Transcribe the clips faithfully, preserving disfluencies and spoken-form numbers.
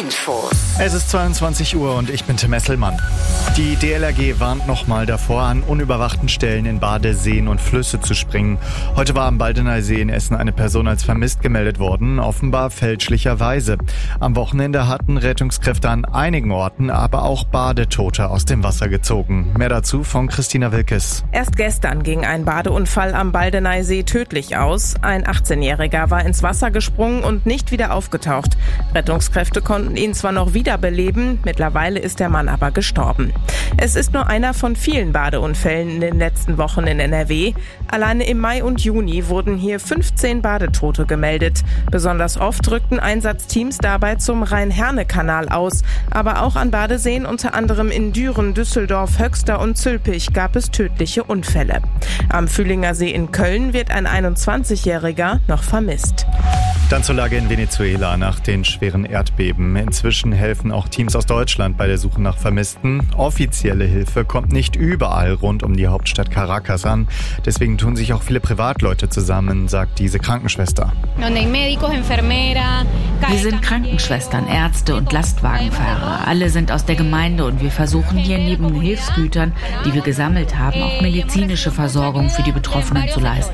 Infos. Es ist zweiundzwanzig Uhr und ich bin Tim Esselmann. Die D L R G warnt nochmal davor, an unüberwachten Stellen in Bade, Seen und Flüsse zu springen. Heute war am Baldeneysee in Essen eine Person als vermisst gemeldet worden, offenbar fälschlicherweise. Am Wochenende hatten Rettungskräfte an einigen Orten aber auch Badetote aus dem Wasser gezogen. Mehr dazu von Christina Wilkes. Erst gestern ging ein Badeunfall am Baldeneysee tödlich aus. Ein achtzehnjähriger war ins Wasser gesprungen und nicht wieder aufgetaucht. Rettungskräfte konnten ihn zwar noch wiederbeleben, mittlerweile ist der Mann aber gestorben. Es ist nur einer von vielen Badeunfällen in den letzten Wochen in N R W. Alleine im Mai und Juni wurden hier fünfzehn Badetote gemeldet. Besonders oft rückten Einsatzteams dabei zum Rhein-Herne-Kanal aus. Aber auch an Badeseen, unter anderem in Düren, Düsseldorf, Höxter und Zülpich, gab es tödliche Unfälle. Am Fühlinger See in Köln wird ein einundzwanzigjähriger noch vermisst. Dann zur Lage in Venezuela nach den schweren Erdbeben. Inzwischen helfen auch Teams aus Deutschland bei der Suche nach Vermissten. Offizielle Hilfe kommt nicht überall rund um die Hauptstadt Caracas an. Deswegen tun sich auch viele Privatleute zusammen, sagt diese Krankenschwester. Wir sind Krankenschwestern, Ärzte und Lastwagenfahrer. Alle sind aus der Gemeinde und wir versuchen hier neben Hilfsgütern, die wir gesammelt haben, auch medizinische Versorgung für die Betroffenen zu leisten.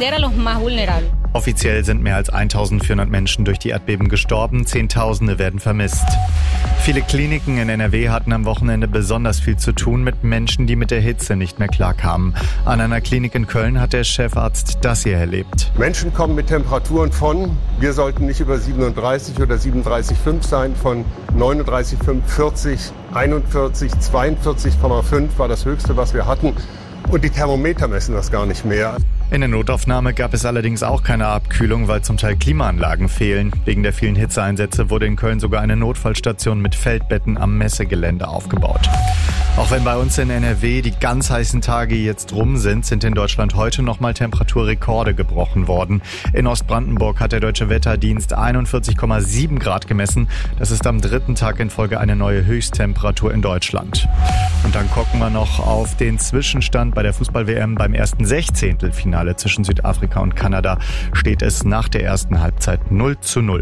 Offiziell sind mehr als eintausendvierhundert Menschen durch die Erdbeben gestorben, Zehntausende werden vermisst. Viele Kliniken in N R W hatten am Wochenende besonders viel zu tun mit Menschen, die mit der Hitze nicht mehr klarkamen. An einer Klinik in Köln hat der Chefarzt das hier erlebt. Menschen kommen mit Temperaturen von, wir sollten nicht über siebenunddreißig oder siebenunddreißig Komma fünf sein, von neununddreißig Komma fünf, vierzig, einundvierzig, zweiundvierzig Komma fünf war das Höchste, was wir hatten. Und die Thermometer messen das gar nicht mehr. In der Notaufnahme gab es allerdings auch keine Abkühlung, weil zum Teil Klimaanlagen fehlen. Wegen der vielen Hitzeeinsätze wurde in Köln sogar eine Notfallstation mit Feldbetten am Messegelände aufgebaut. Auch wenn bei uns in N R W die ganz heißen Tage jetzt rum sind, sind in Deutschland heute nochmal Temperaturrekorde gebrochen worden. In Ostbrandenburg hat der Deutsche Wetterdienst einundvierzig Komma sieben Grad gemessen. Das ist am dritten Tag in Folge eine neue Höchsttemperatur in Deutschland. Und dann gucken wir noch auf den Zwischenstand bei der Fußball-W M beim ersten Sechzehntelfinale zwischen Südafrika und Kanada. Steht es nach der ersten Halbzeit null zu null.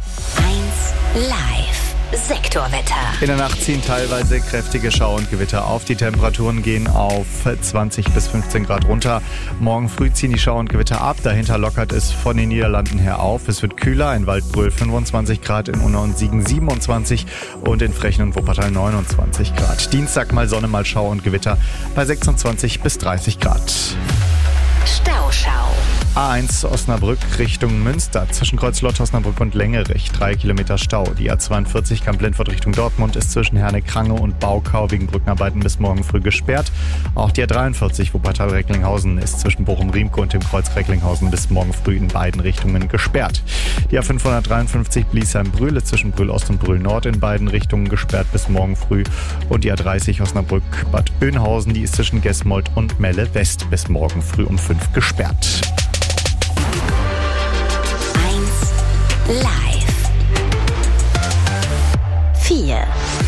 eins live. Sektorwetter. In der Nacht ziehen teilweise kräftige Schauer und Gewitter auf. Die Temperaturen gehen auf zwanzig bis fünfzehn Grad runter. Morgen früh ziehen die Schauer und Gewitter ab. Dahinter lockert es von den Niederlanden her auf. Es wird kühler. In Waldbröl fünfundzwanzig Grad, in Unna und Siegen siebenundzwanzig und in Frechen und Wuppertal neunundzwanzig Grad. Dienstag mal Sonne, mal Schauer und Gewitter bei sechsundzwanzig bis dreißig Grad. Stauschau. A eins Osnabrück Richtung Münster, zwischen Kreuzlott, Osnabrück und Längerich, drei Kilometer Stau. Die A zweiundvierzig Kamp-Lindfort Richtung Dortmund ist zwischen Herne-Krange und Baukau wegen Brückenarbeiten bis morgen früh gesperrt. Auch die A dreiundvierzig Wuppertal-Recklinghausen ist zwischen Bochum-Riemke und dem Kreuz Recklinghausen bis morgen früh in beiden Richtungen gesperrt. Die A fünfhundertdreiundfünfzig Bliesheim-Brühle zwischen Brühl-Ost und Brühl-Nord in beiden Richtungen gesperrt bis morgen früh. Und die A dreißig Osnabrück-Bad Oeynhausen, die ist zwischen Gesmold und Melle West bis morgen früh um fünf gesperrt. Live. vier.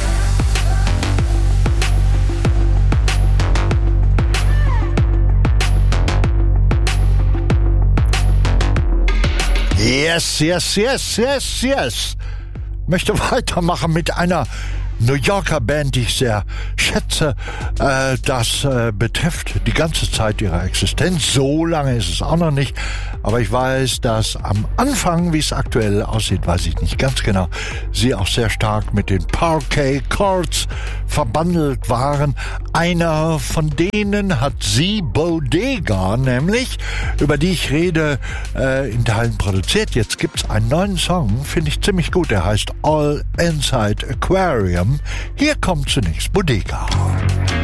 Yes, yes, yes, yes, yes. Möchte weitermachen mit einer New Yorker Band, die ich sehr schätze. Äh, das äh, betrifft die ganze Zeit ihrer Existenz. So lange ist es auch noch nicht. Aber ich weiß, dass am Anfang, wie es aktuell aussieht, weiß ich nicht ganz genau, sie auch sehr stark mit den Parquet Courts verbandelt waren. Einer von denen hat sie, Bodega, nämlich, über die ich rede, äh, in Teilen produziert. Jetzt gibt's einen neuen Song, finde ich ziemlich gut. Der heißt All Inside Aquarium. Hier kommt zunächst Bodega.